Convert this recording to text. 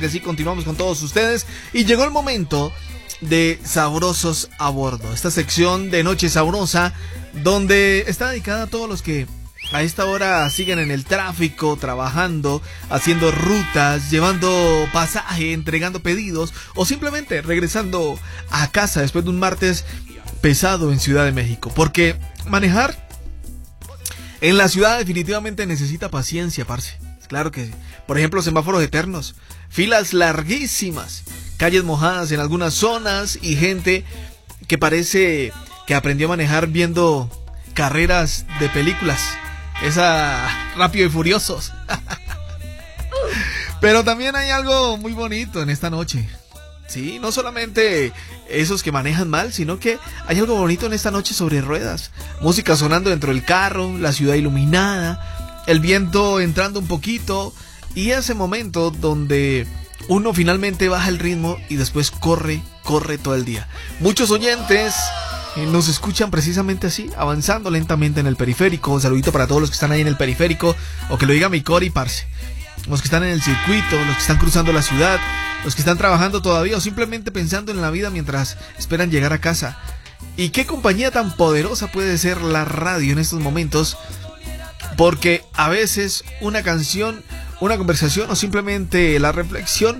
Que sí, continuamos con todos ustedes y llegó el momento de Sabrosos a Bordo, esta sección de Noche Sabrosa donde está dedicada a todos los que a esta hora siguen en el tráfico, trabajando, haciendo rutas, llevando pasaje, entregando pedidos o simplemente regresando a casa después de un martes pesado en Ciudad de México, porque manejar en la ciudad definitivamente necesita paciencia, parce. Claro que sí. Por ejemplo, semáforos eternos, filas larguísimas, calles mojadas en algunas zonas y gente que parece que aprendió a manejar viendo carreras de películas. Esa Rápido y Furiosos. Pero también hay algo muy bonito en esta noche. Sí, no solamente esos que manejan mal, sino que hay algo bonito en esta noche sobre ruedas. Música sonando dentro del carro, la ciudad iluminada, el viento entrando un poquito y ese momento donde uno finalmente baja el ritmo y después corre todo el día. Muchos oyentes nos escuchan precisamente así, avanzando lentamente en el periférico. Un saludito para todos los que están ahí en el periférico, o que lo diga mi Cori, parce. Los que están en el circuito, los que están cruzando la ciudad, los que están trabajando todavía o simplemente pensando en la vida mientras esperan llegar a casa. Y qué compañía tan poderosa puede ser la radio en estos momentos, porque a veces una canción, una conversación o simplemente la reflexión